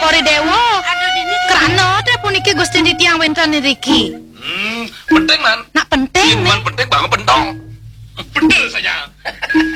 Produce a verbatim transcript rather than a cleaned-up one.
lapori dewa. Krana telepon iki Gusti Ditya wenten niki. Hmm, penting man. Nak penting. Man penting banget pentong. Betul saja.